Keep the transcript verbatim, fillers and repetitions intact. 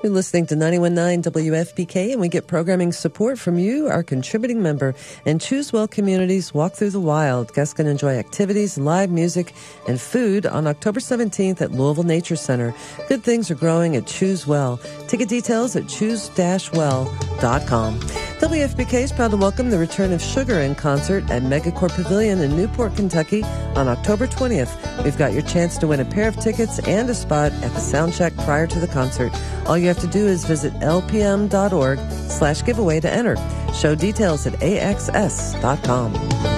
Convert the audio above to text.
You're listening to ninety-one point nine W F P K, and we get programming support from you, our contributing member. And Choose Well Communities Walk Through the Wild. Guests can enjoy activities, live music, and food on October seventeenth at Louisville Nature Center. Good things are growing at Choose Well. Ticket details at choose dash well dot com. W F P K is proud to welcome the return of Sugar in concert at Megacorp Pavilion in Newport, Kentucky on October twentieth. We've got your chance to win a pair of tickets and a spot at the sound check prior to the concert. All you have to do is visit lpm.org slash giveaway to enter. Show details at a x s dot com.